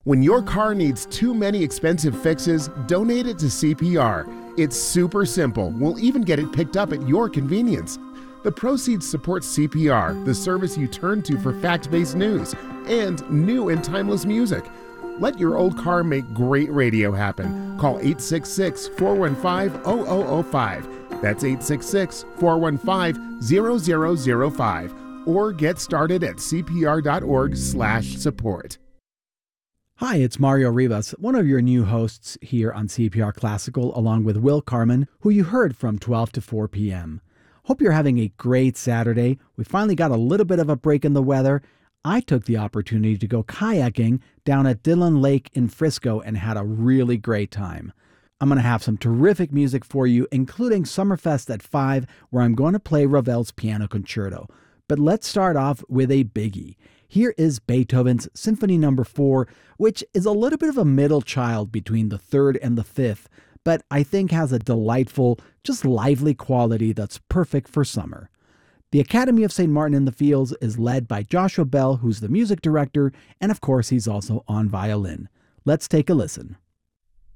When your car needs too many expensive fixes, donate it to CPR. It's super simple. We'll even get it picked up at your convenience. The proceeds support CPR, the service you turn to for fact-based news and new and timeless music. Let your old car make great radio happen. Call 866-415-0005. That's 866-415-0005. Or get started at cpr.org/support. Hi, it's Mario Rivas, one of your new hosts here on CPR Classical, along with Will Carman, who you heard from 12 to 4 p.m. Hope you're having a great Saturday. We finally got a little bit of a break in the weather. I took the opportunity to go kayaking down at Dillon Lake in Frisco and had a really great time. I'm going to have some terrific music for you, including Summerfest at 5, where I'm going to play Ravel's Piano Concerto. But let's start off with a biggie. Here is Beethoven's Symphony No. 4, which is a little bit of a middle child between the third and the fifth, but I think has a delightful, just lively quality that's perfect for summer. The Academy of St. Martin in the Fields is led by Joshua Bell, who's the music director, and of course he's also on violin. Let's take a listen.